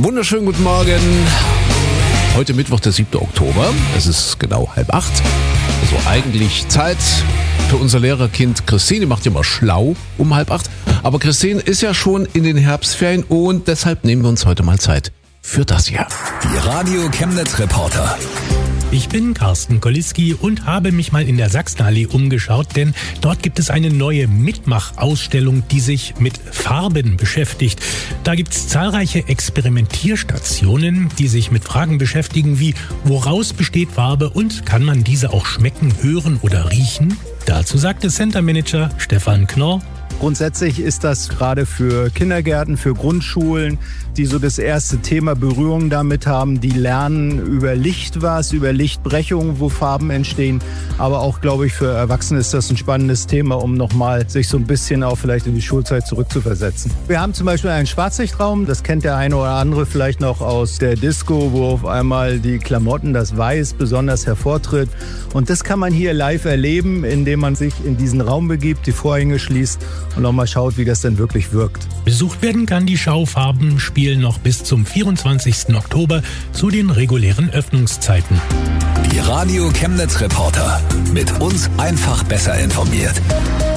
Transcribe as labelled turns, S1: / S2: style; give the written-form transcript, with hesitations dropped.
S1: Wunderschönen guten Morgen. Heute Mittwoch, der 7. Oktober. Es ist genau 7:30. Also eigentlich Zeit für unser Lehrerkind Christine. Die macht immer schlau um 7:30. Aber Christine ist ja schon in den Herbstferien und deshalb nehmen wir uns heute mal Zeit für das hier.
S2: Die Radio Chemnitz Reporter.
S3: Ich bin Carsten Koliski und habe mich mal in der Sachsenallee umgeschaut, denn dort gibt es eine neue Mitmachausstellung, die sich mit Farben beschäftigt. Da gibt es zahlreiche Experimentierstationen, die sich mit Fragen beschäftigen wie, woraus besteht Farbe und kann man diese auch schmecken, hören oder riechen? Dazu sagte Center Manager Stefan Knorr:
S4: Grundsätzlich ist das gerade für Kindergärten, für Grundschulen, die so das erste Thema Berührung damit haben, die lernen über Licht über Lichtbrechung, wo Farben entstehen. Aber auch, glaube ich, für Erwachsene ist das ein spannendes Thema, um nochmal sich so ein bisschen auch vielleicht in die Schulzeit zurückzuversetzen. Wir haben zum Beispiel einen Schwarzlichtraum, das kennt der eine oder andere vielleicht noch aus der Disco, wo auf einmal die Klamotten, das Weiß besonders hervortritt. Und das kann man hier live erleben, indem man sich in diesen Raum begibt, die Vorhänge schließt und nochmal schaut, wie das denn wirklich wirkt.
S3: Besucht werden kann die Schau Farbenspiel noch bis zum 24. Oktober zu den regulären Öffnungszeiten.
S2: Die Radio Chemnitz Reporter. Mit uns einfach besser informiert.